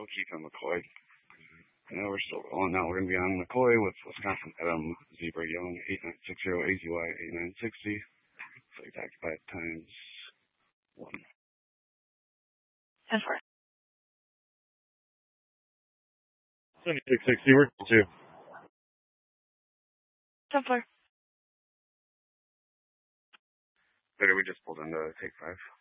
Still keeping McCoy. Now we're still on. Now we're going to be on McCoy with Wisconsin Adam Zebra Young 8960 AZY 8960. Flight back 5 times 1. 10-4. 7660, we're 2. 10-4. Later, we just pulled into take 5.